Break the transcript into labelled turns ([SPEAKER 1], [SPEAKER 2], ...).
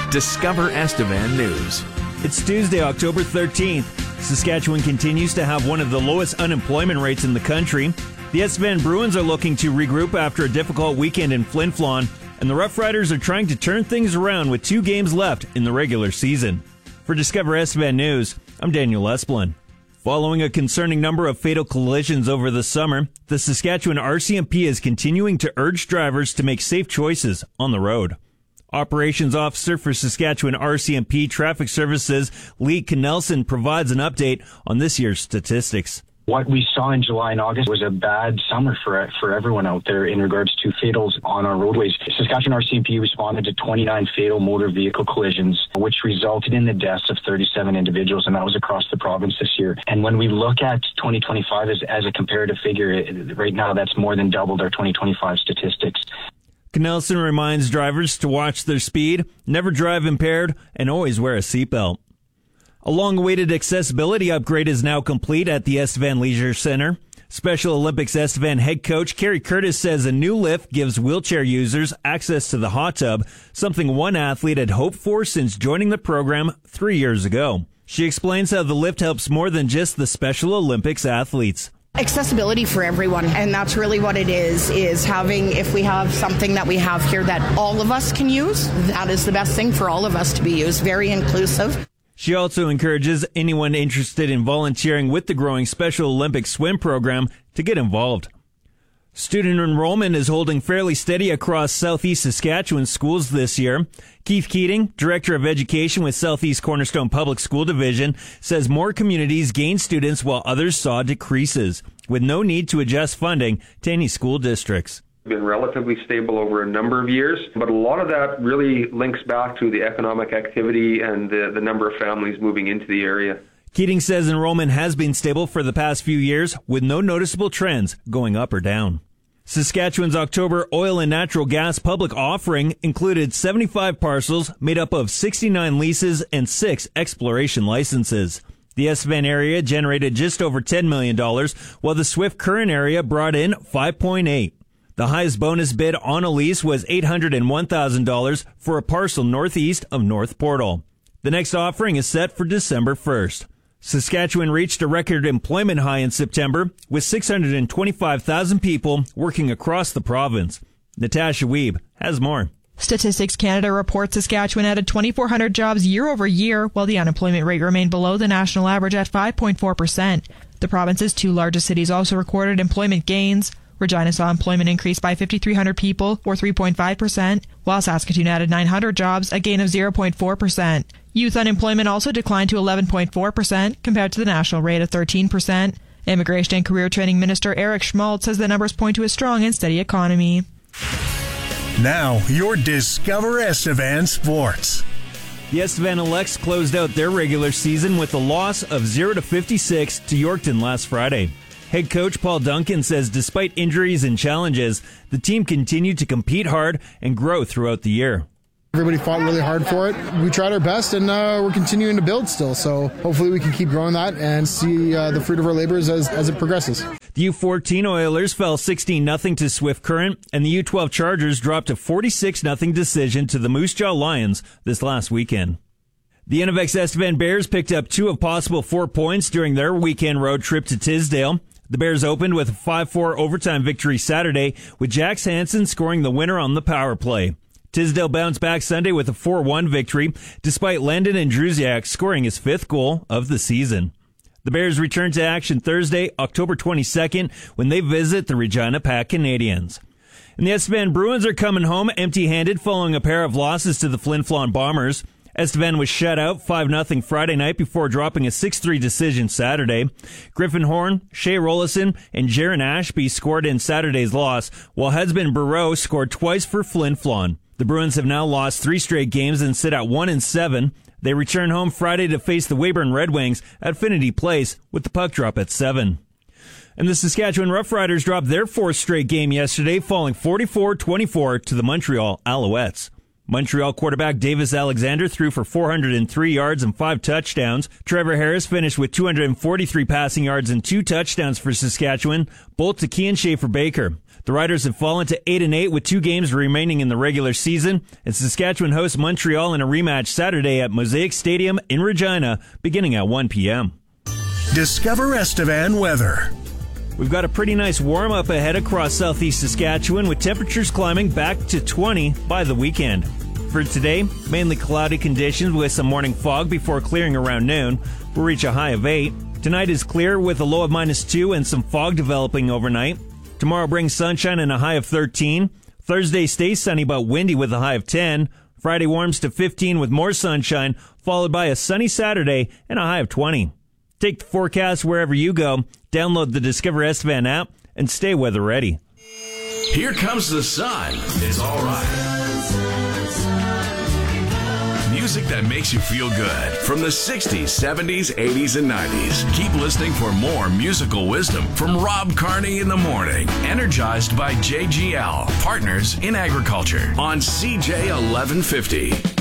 [SPEAKER 1] Discover Estevan News.
[SPEAKER 2] It's Tuesday, October 13th. Saskatchewan continues to have one of the lowest unemployment rates in the country. The Estevan Bruins are looking to regroup after a difficult weekend in Flin Flon, and the Rough Riders are trying to turn things around with 2 games left in the regular season. For Discover Estevan News, I'm Daniel Esplin. Following a concerning number of fatal collisions over the summer, the Saskatchewan RCMP is continuing to urge drivers to make safe choices on the road. Operations Officer for Saskatchewan RCMP Traffic Services, Lee Knelson, provides an update on this year's statistics.
[SPEAKER 3] What we saw in July and August was a bad summer for everyone out there in regards to fatals on our roadways. Saskatchewan RCMP responded to 29 fatal motor vehicle collisions, which resulted in the deaths of 37 individuals, and that was across the province this year. And when we look at 2025 as a comparative figure, right now that's more than doubled our 2025 statistics.
[SPEAKER 2] Knelson reminds drivers to watch their speed, never drive impaired, and always wear a seatbelt. A long-awaited accessibility upgrade is now complete at the Estevan Leisure Center. Special Olympics Estevan head coach Carrie Curtis says a new lift gives wheelchair users access to the hot tub, something one athlete had hoped for since joining the program 3 years ago. She explains how the lift helps more than just the Special Olympics athletes.
[SPEAKER 4] Accessibility for everyone, and that's really what it is having, if we have something that we have here that all of us can use, that is the best thing for all of us to be used. Very inclusive.
[SPEAKER 2] She also encourages anyone interested in volunteering with the growing Special Olympics swim program to get involved. Student enrollment is holding fairly steady across Southeast Saskatchewan schools this year. Keith Keating, Director of Education with Southeast Cornerstone Public School Division, says more communities gained students while others saw decreases, with no need to adjust funding to any school districts.
[SPEAKER 5] Been relatively stable over a number of years, but a lot of that really links back to the economic activity and the number of families moving into the area.
[SPEAKER 2] Keating says enrollment has been stable for the past few years, with no noticeable trends going up or down. Saskatchewan's October oil and natural gas public offering included 75 parcels made up of 69 leases and 6 exploration licenses. The Estevan area generated just over $10 million, while the Swift Current area brought in $5.8. The highest bonus bid on a lease was $801,000 for a parcel northeast of North Portal. The next offering is set for December 1st. Saskatchewan reached a record employment high in September, with 625,000 people working across the province. Natasha Wiebe has more.
[SPEAKER 6] Statistics Canada reports Saskatchewan added 2,400 jobs year over year, while the unemployment rate remained below the national average at 5.4%. The province's 2 largest cities also recorded employment gains. Regina saw employment increase by 5,300 people, or 3.5%, while Saskatoon added 900 jobs, a gain of 0.4%. Youth unemployment also declined to 11.4%, compared to the national rate of 13%. Immigration and Career Training Minister Eric Schmaltz says the numbers point to a strong and steady economy.
[SPEAKER 7] Now, your Discover Estevan Sports.
[SPEAKER 2] The Estevan Elects closed out their regular season with a loss of 0-56 to Yorkton last Friday. Head coach Paul Duncan says despite injuries and challenges, the team continued to compete hard and grow throughout the year.
[SPEAKER 8] Everybody fought really hard for it. We tried our best, and we're continuing to build still. So hopefully we can keep growing that and see the fruit of our labors as it progresses.
[SPEAKER 2] The U14 Oilers fell 16-0 to Swift Current, and the U12 Chargers dropped a 46-0 decision to the Moose Jaw Lions this last weekend. The Innovex Estevan Bears picked up 2 of possible 4 points during their weekend road trip to Tisdale. The Bears opened with a 5-4 overtime victory Saturday, with Jax Hansen scoring the winner on the power play. Tisdale bounced back Sunday with a 4-1 victory, despite Landon Andrusiak scoring his 5th goal of the season. The Bears return to action Thursday, October 22nd, when they visit the Regina Pack Canadians. And the Estevan Bruins are coming home empty-handed following a pair of losses to the Flin Flon Bombers. Estevan was shut out 5-0 Friday night before dropping a 6-3 decision Saturday. Griffin Horn, Shea Rollison, and Jaron Ashby scored in Saturday's loss, while Husband Burrow scored twice for Flin Flon. The Bruins have now lost 3 straight games and sit at 1-7. They return home Friday to face the Weyburn Red Wings at Finity Place with the puck drop at 7. And the Saskatchewan Roughriders dropped their 4th straight game yesterday, falling 44-24 to the Montreal Alouettes. Montreal quarterback Davis Alexander threw for 403 yards and 5 touchdowns. Trevor Harris finished with 243 passing yards and 2 touchdowns for Saskatchewan, both to Kian Schaefer-Baker. The Riders have fallen to 8-8 with 2 games remaining in the regular season, and Saskatchewan hosts Montreal in a rematch Saturday at Mosaic Stadium in Regina, beginning at 1 p.m.
[SPEAKER 7] Discover Estevan weather.
[SPEAKER 2] We've got a pretty nice warm-up ahead across southeast Saskatchewan, with temperatures climbing back to 20 by the weekend. For today, mainly cloudy conditions with some morning fog before clearing around noon. We'll reach a high of 8. Tonight is clear with a low of -2 and some fog developing overnight. Tomorrow brings sunshine and a high of 13. Thursday stays sunny but windy with a high of 10. Friday warms to 15 with more sunshine, followed by a sunny Saturday and a high of 20. Take the forecast wherever you go, download the Discover Estevan app, and stay weather ready.
[SPEAKER 1] Here comes the sun. It's all right. Music that makes you feel good from the 60s, 70s, 80s, and 90s. Keep listening for more musical wisdom from Rob Carney in the morning. Energized by JGL, Partners in Agriculture on CJ 1150.